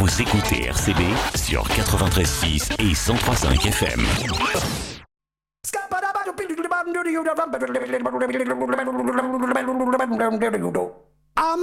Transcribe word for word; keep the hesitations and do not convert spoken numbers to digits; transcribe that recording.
Vous écoutez R C B sur quatre-vingt-treize six et cent trois virgule cinq F M. I'm